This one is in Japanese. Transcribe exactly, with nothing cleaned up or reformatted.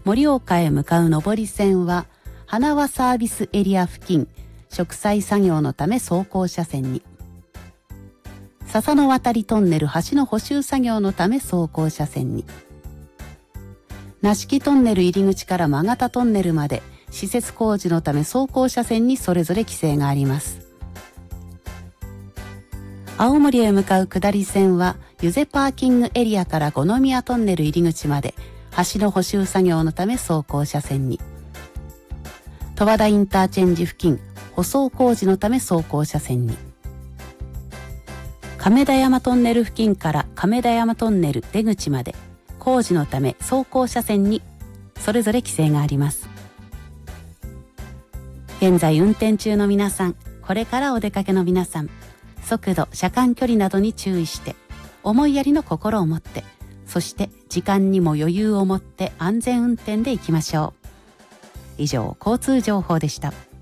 盛岡へ向かう上り線は花輪サービスエリア付近、植栽作業のため走行車線に。笹の渡りトンネル橋の補修作業のため走行車線に。梨木トンネル入り口から曲形トンネルまで施設工事のため走行車線にそれぞれ規制があります。青森へ向かう下り線は湯瀬パーキングエリアから五宮トンネル入り口まで橋の補修作業のため走行車線に。十和田インターチェンジ付近舗装工事のため走行車線に。亀田山トンネル付近から亀田山トンネル出口まで工事のため走行車線にそれぞれ規制があります。現在運転中の皆さん、これからお出かけの皆さん、速度、車間距離などに注意して思いやりの心を持って、そして時間にも余裕を持って安全運転で行きましょう。以上、交通情報でした。